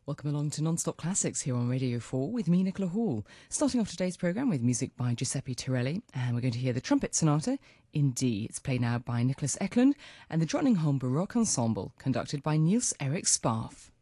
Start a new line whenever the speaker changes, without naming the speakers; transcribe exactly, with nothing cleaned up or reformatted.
Welcome along to Non-Stop Classics here on Radio four with me, Nicola Hall. Starting off today's programme with music by Giuseppe Torelli, and we're going to hear the Trumpet Sonata in D. It's played now by Nicholas Eklund and the Drottningholm Baroque Ensemble, conducted by Niels Erik Sparf.